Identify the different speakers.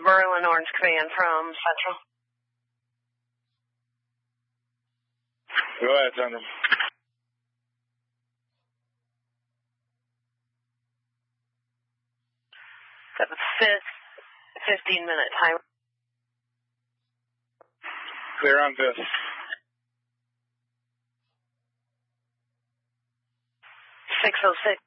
Speaker 1: Berlin Orange Command from Central.
Speaker 2: Go ahead, Central.
Speaker 1: Got the fifth 15-minute timer.
Speaker 2: Clear on fifth.
Speaker 1: 6:06.